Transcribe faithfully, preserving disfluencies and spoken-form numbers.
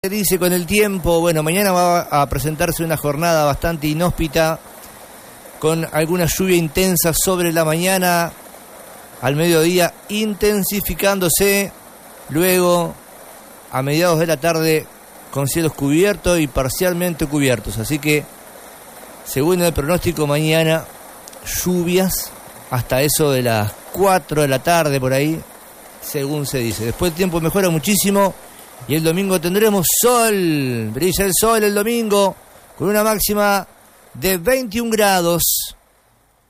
Dice con el tiempo, bueno, mañana va a presentarse una jornada bastante inhóspita, con alguna lluvia intensa sobre la mañana, al mediodía intensificándose, luego a mediados de la tarde con cielos cubiertos y parcialmente cubiertos, así que según el pronóstico mañana lluvias hasta eso de las cuatro de la tarde por ahí, según se dice. Después el tiempo mejora muchísimo y el domingo tendremos sol, brilla el sol el domingo con una máxima de veintiún grados.